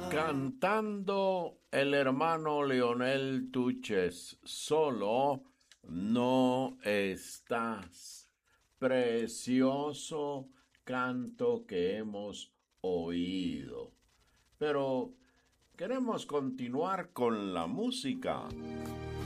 Cantando el hermano Leonel Tuches, solo no estás. Precioso canto que hemos oído. Pero queremos continuar con la música.